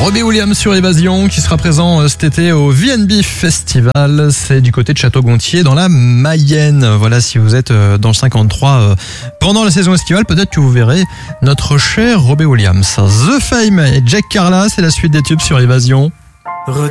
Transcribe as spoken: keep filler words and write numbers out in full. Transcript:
Robbie Williams sur Évasion qui sera présent cet été au V and B Festival. C'est du côté de Château-Gontier dans la Mayenne. Voilà, si vous êtes dans le cinquante-trois pendant la saison estivale, peut-être que vous verrez notre cher Robbie Williams. The Fame et Jack Carla, c'est la suite des tubes sur Évasion.